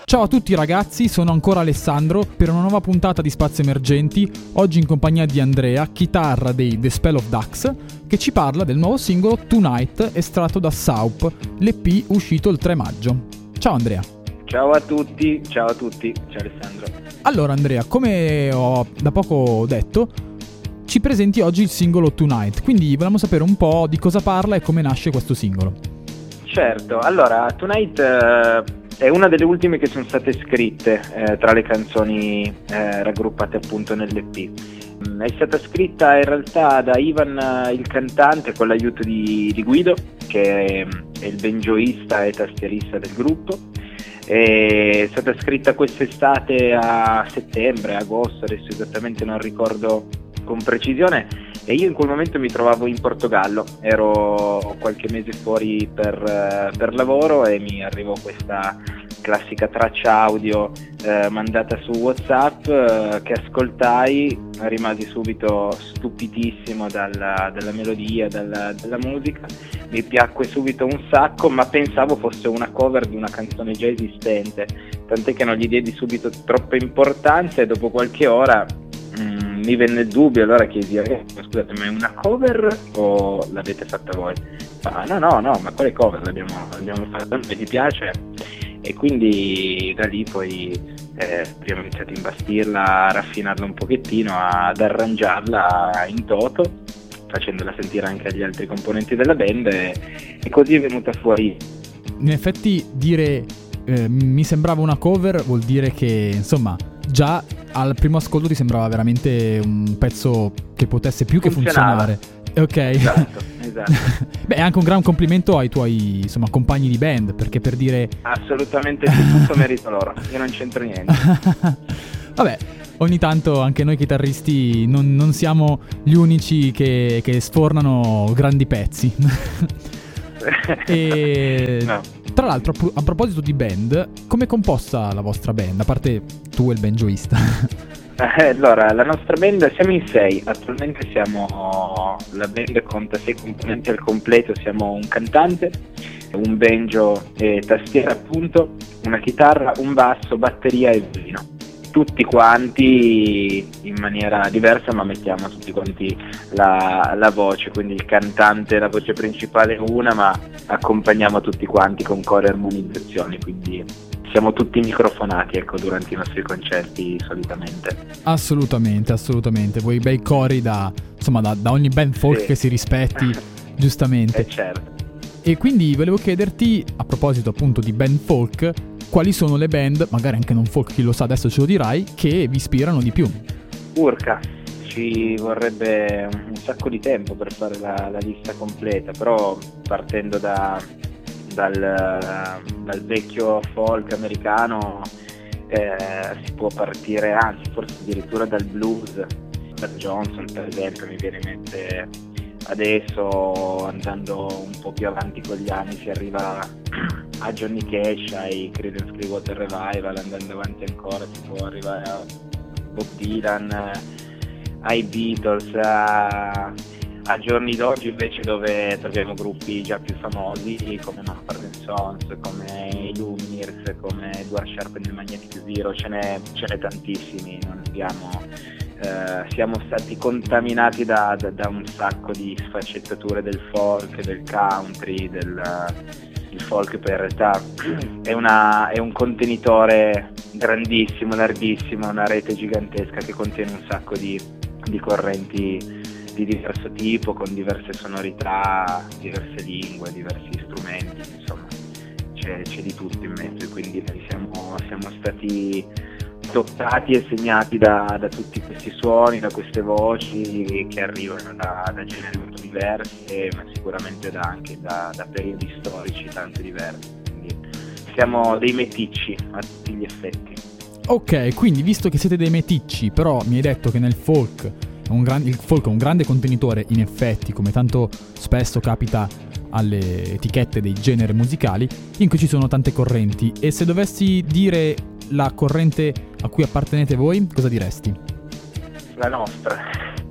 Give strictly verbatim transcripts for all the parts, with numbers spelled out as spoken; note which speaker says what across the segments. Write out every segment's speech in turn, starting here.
Speaker 1: Ciao a tutti ragazzi, sono ancora Alessandro per una nuova puntata di Spazi Emergenti, oggi in compagnia di Andrea, chitarra dei The Spell of Dax, che ci parla del nuovo singolo Tonight estratto da Saup, l'E P uscito il tre maggio. Ciao Andrea.
Speaker 2: Ciao a tutti, ciao a tutti, ciao Alessandro.
Speaker 1: Allora Andrea, come ho da poco detto, ci presenti oggi il singolo Tonight, quindi volevamo sapere un po' di cosa parla e come nasce questo singolo.
Speaker 2: Certo, allora Tonight eh, è una delle ultime che sono state scritte eh, tra le canzoni eh, raggruppate appunto nell'E P. È stata scritta in realtà da Ivan il cantante con l'aiuto di, di Guido, che è il banjoista e tastierista del gruppo. È stata scritta quest'estate a settembre, agosto, adesso esattamente non ricordo con precisione, e io in quel momento mi trovavo in Portogallo, ero qualche mese fuori per, per lavoro e mi arrivò questa classica traccia audio eh, mandata su WhatsApp eh, che ascoltai, rimasi subito stupidissimo dalla, dalla melodia, dalla, dalla musica, mi piacque subito un sacco, ma pensavo fosse una cover di una canzone già esistente, tant'è che non gli diedi subito troppa importanza e dopo qualche ora mm, mi venne il dubbio, allora chiesi eh, scusate, ma è una cover o l'avete fatta voi? Ah, no no no, ma quale cover l'abbiamo, l'abbiamo fatta, mi ti piace? E quindi da lì poi eh, abbiamo iniziato a imbastirla, a raffinarla un pochettino, ad arrangiarla in toto, facendola sentire anche agli altri componenti della band, e, e così è venuta fuori.
Speaker 1: In effetti dire eh, mi sembrava una cover vuol dire che insomma già al primo ascolto ti sembrava veramente un pezzo che potesse più che funzionare. Ok.
Speaker 2: Esatto, esatto.
Speaker 1: Beh, è anche un gran complimento ai tuoi insomma compagni di band, perché per dire
Speaker 2: assolutamente sì, tutto merito loro, io non c'entro niente.
Speaker 1: Vabbè, ogni tanto anche noi chitarristi non, non siamo gli unici che, che sfornano grandi pezzi. E
Speaker 2: no.
Speaker 1: Tra l'altro, a proposito di band, come è composta la vostra band, a parte tu e il banjoista?
Speaker 2: Allora, la nostra band, siamo in sei, attualmente siamo, la band conta sei componenti al completo, siamo un cantante, un banjo e tastiera appunto, una chitarra, un basso, batteria e violino. Tutti quanti in maniera diversa, ma mettiamo tutti quanti la, la voce, quindi il cantante, la voce principale è una, ma accompagniamo tutti quanti con coro e armonizzazioni, quindi siamo tutti microfonati, ecco, durante i nostri concerti solitamente.
Speaker 1: Assolutamente, assolutamente. Voi bei cori da, insomma, da, da ogni band folk sì. Che si rispetti, giustamente.
Speaker 2: Eh, certo.
Speaker 1: E quindi volevo chiederti, a proposito appunto di band folk, quali sono le band, magari anche non folk, chi lo sa, adesso ce lo dirai, che vi ispirano di più?
Speaker 2: Urca, ci vorrebbe un sacco di tempo per fare la, la lista completa, però partendo da... Dal, dal vecchio folk americano eh, si può partire, anzi forse addirittura dal blues. Per Johnson per esempio mi viene in mente adesso, andando un po' più avanti con gli anni si arriva a Johnny Cash, ai Creedence Clearwater Revival, andando avanti ancora si può arrivare a Bob Dylan, ai Beatles, a A giorni d'oggi invece dove troviamo gruppi già più famosi come Mumford and Sons, come i Lumineers, come Edward Sharpe e Magnetic Zero, ce n'è, ce n'è tantissimi, non abbiamo, eh, siamo stati contaminati da, da, da un sacco di sfaccettature del folk, del country, del il folk per in realtà è, una, è un contenitore grandissimo, larghissimo, una rete gigantesca che contiene un sacco di, di correnti di diverso tipo, con diverse sonorità, diverse lingue, diversi strumenti, insomma c'è, c'è di tutto in mezzo, e quindi noi siamo, siamo stati toccati e segnati da, da tutti questi suoni, da queste voci che arrivano da, da generi molto diversi, ma sicuramente da, anche da, da periodi storici tanto diversi, quindi siamo dei meticci a tutti gli effetti.
Speaker 1: Ok, quindi visto che siete dei meticci, però mi hai detto che nel folk Un gran, il folk è un grande contenitore, in effetti, come tanto spesso capita alle etichette dei generi musicali, in cui ci sono tante correnti. E se dovessi dire la corrente a cui appartenete voi, cosa diresti?
Speaker 2: La nostra.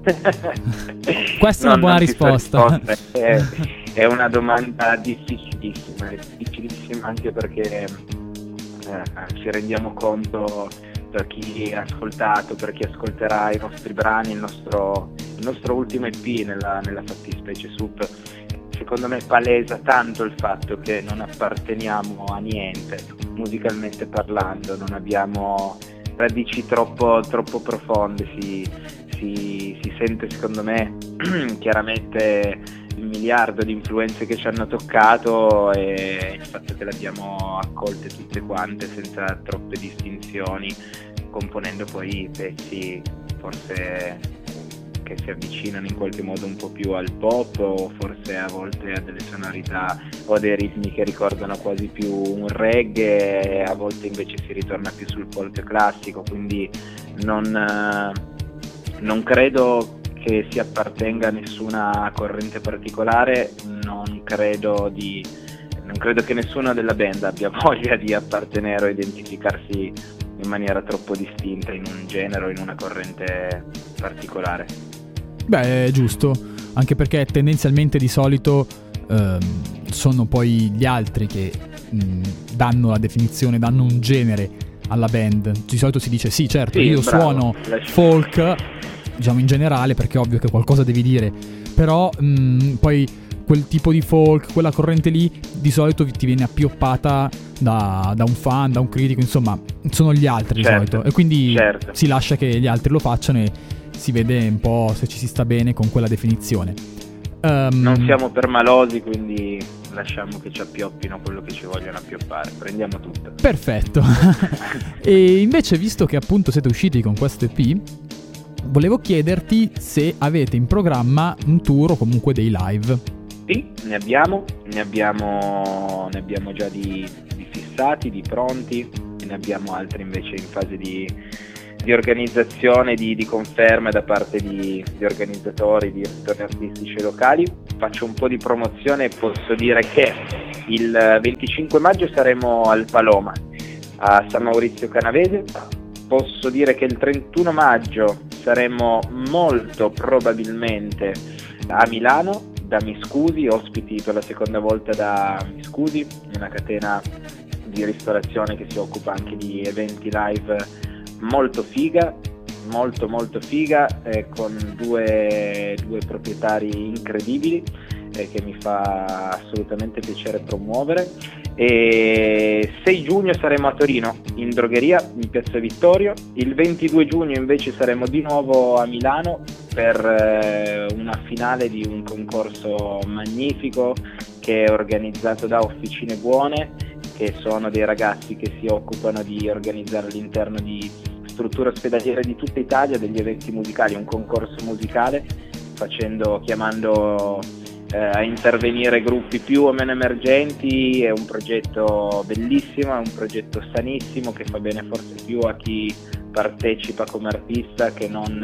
Speaker 1: Questa è una buona risposta.
Speaker 2: È, è una domanda difficilissima, è difficilissima anche perché eh, ci rendiamo conto, per chi ha ascoltato, per chi ascolterà i nostri brani, il nostro, il nostro ultimo E P nella, nella fattispecie Sup, secondo me palesa tanto il fatto che non apparteniamo a niente, musicalmente parlando, non abbiamo radici troppo, troppo profonde, si, si, si sente secondo me chiaramente il miliardo di influenze che ci hanno toccato e il fatto che le abbiamo accolte tutte quante senza troppe distinzioni, componendo poi pezzi forse che si avvicinano in qualche modo un po' più al pop, o forse a volte a delle sonorità o dei ritmi che ricordano quasi più un reggae, e a volte invece si ritorna più sul folk classico, quindi non, non credo che si appartenga a nessuna corrente particolare, non credo di non credo che nessuno della band abbia voglia di appartenere o identificarsi in maniera troppo distinta in un genere o in una corrente particolare.
Speaker 1: Beh, è giusto, anche perché tendenzialmente di solito ehm, sono poi gli altri che mh, danno la definizione, danno un genere alla band. Di solito si dice sì, certo,
Speaker 2: sì,
Speaker 1: io
Speaker 2: bravo,
Speaker 1: suono
Speaker 2: lasci...
Speaker 1: folk, diciamo in generale, perché è ovvio che qualcosa devi dire, però mh, poi quel tipo di folk, quella corrente lì, di solito ti viene appioppata da, da un fan, da un critico, insomma, sono gli altri
Speaker 2: certo,
Speaker 1: di solito, e quindi
Speaker 2: certo.
Speaker 1: si lascia che gli altri lo facciano e si vede un po' se ci si sta bene con quella definizione. Um,
Speaker 2: non siamo permalosi, quindi lasciamo che ci appioppino quello che ci vogliono appioppare, prendiamo tutto.
Speaker 1: Perfetto. E invece, visto che appunto siete usciti con questo E P, volevo chiederti se avete in programma un tour o comunque dei live.
Speaker 2: Sì, ne abbiamo, ne abbiamo, ne abbiamo già di, di fissati, di pronti, e ne abbiamo altri invece in fase di, di organizzazione, di, di conferme da parte di, di organizzatori, di direttori artistici locali. Faccio un po' di promozione e posso dire che il venticinque maggio saremo al Paloma, a San Maurizio Canavese. Posso dire che il trentuno maggio saremo molto probabilmente a Milano, da Miscusi, ospiti per la seconda volta da Miscusi, una catena di ristorazione che si occupa anche di eventi live molto figa, molto molto figa, eh, con due, due proprietari incredibili, eh, che mi fa assolutamente piacere promuovere. E sei giugno saremo a Torino, in drogheria, in Piazza Vittorio. Il ventidue giugno invece saremo di nuovo a Milano per eh, una finale di un concorso magnifico che è organizzato da Officine Buone, che sono dei ragazzi che si occupano di organizzare all'interno di strutture ospedaliere di tutta Italia degli eventi musicali, un concorso musicale, facendo, chiamando eh, a intervenire gruppi più o meno emergenti. È un progetto bellissimo, è un progetto sanissimo che fa bene forse più a chi partecipa come artista che non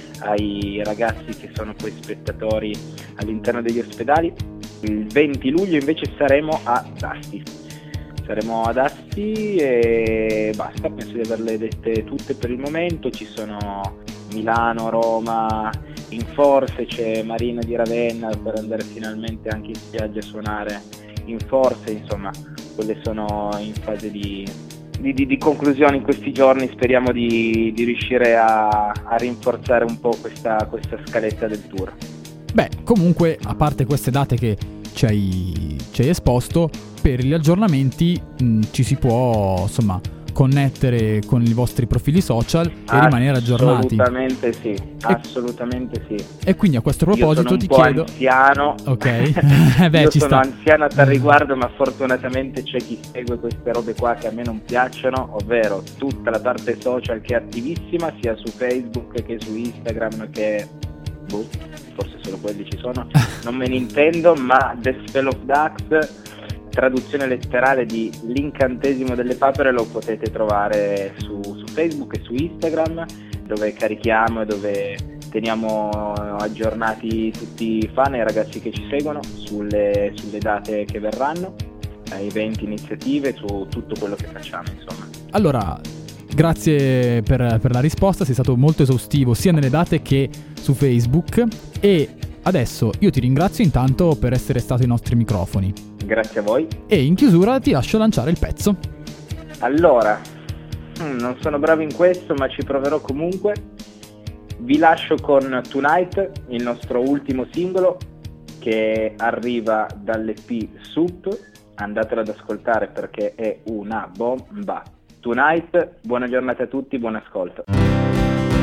Speaker 2: ai ragazzi che sono poi spettatori all'interno degli ospedali. Il venti luglio invece saremo a Asti. Saremo ad Asti e basta, penso di averle dette tutte per il momento. Ci sono Milano, Roma, in Forse c'è Marina di Ravenna per andare finalmente anche in spiaggia a suonare in Forse, insomma quelle sono in fase di, di, di, di conclusione in questi giorni. Speriamo di, di riuscire a, a rinforzare un po' questa, questa scaletta del tour.
Speaker 1: Beh, comunque, a parte queste date che ci hai, ci hai esposto, per gli aggiornamenti mh, ci si può insomma connettere con i vostri profili social e rimanere aggiornati.
Speaker 2: Assolutamente sì, assolutamente sì.
Speaker 1: E quindi a questo proposito
Speaker 2: Io sono
Speaker 1: ti
Speaker 2: un po'
Speaker 1: chiedo...
Speaker 2: anziano.
Speaker 1: Ok. Beh,
Speaker 2: Io
Speaker 1: ci
Speaker 2: sono
Speaker 1: sta.
Speaker 2: anziano a tal riguardo, ma fortunatamente c'è chi segue queste robe qua che a me non piacciono, ovvero tutta la parte social che è attivissima, sia su Facebook che su Instagram, che boh, forse solo quelli ci sono, non me ne intendo, ma The Spell of Ducks, traduzione letterale di L'incantesimo delle papere, lo potete trovare su, su Facebook e su Instagram, dove carichiamo e dove teniamo aggiornati tutti i fan e i ragazzi che ci seguono sulle, sulle date che verranno, eventi, iniziative, su tutto quello che facciamo, insomma.
Speaker 1: Allora, grazie per, per la risposta, sei stato molto esaustivo sia nelle date che su Facebook, e adesso io ti ringrazio intanto per essere stato ai nostri microfoni.
Speaker 2: Grazie a voi.
Speaker 1: E in chiusura ti lascio lanciare il pezzo.
Speaker 2: Allora, non sono bravo in questo, ma ci proverò comunque. Vi lascio con Tonight, il nostro ultimo singolo, che arriva dall'E P Soup. Andatelo ad ascoltare perché è una bomba. Tonight, buona giornata a tutti, buon ascolto.